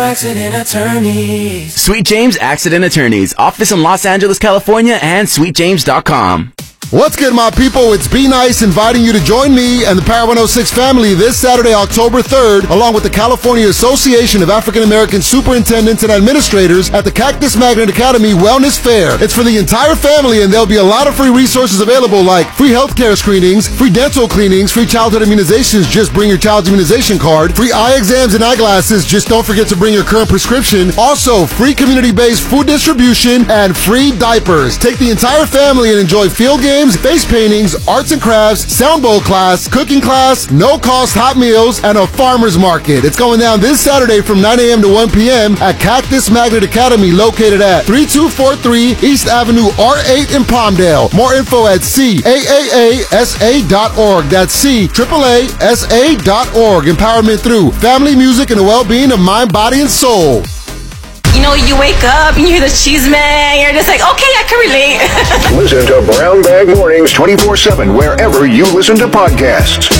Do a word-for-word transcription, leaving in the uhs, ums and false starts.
Accident Attorneys. Sweet James Accident Attorneys. Office in Los Angeles, California, and sweet james dot com. What's good, my people? It's Be Nice inviting you to join me and the Power one oh six family this Saturday, October third, along with the California Association of African American Superintendents and Administrators at the Cactus Magnet Academy Wellness Fair. It's for the entire family, and there'll be a lot of free resources available, like free healthcare screenings, free dental cleanings, free childhood immunizations, just bring your child's immunization card, free eye exams and eyeglasses, just don't forget to bring your current prescription. Also, free community-based food distribution and free diapers. Take the entire family and enjoy field games, face paintings, arts and crafts, sound bowl class, cooking class, no-cost hot meals, and a farmer's market. It's going down this Saturday from nine a.m. to one p.m. at Cactus Magnet Academy, located at thirty-two forty-three East Avenue, R eight in Palmdale. More info at C A A A S A dot org. That's C A A A S A dot org. Empowerment through family, music, and the well-being of mind, body, and soul. You know, you wake up and you hear the cheese man, you're just like, okay, I can relate. Listen to Brown Bag Mornings twenty-four seven wherever you listen to podcasts.